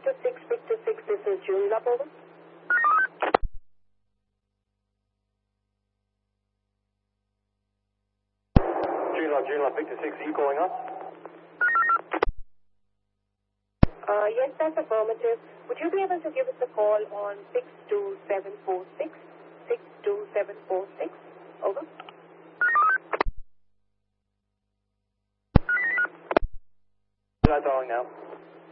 Victor 6, this is Julie Love, over. Julie Love, Victor 6, are you calling us? Yes, that's affirmative. Would you be able to give us a call on 62746? 62746, over. Dialing now.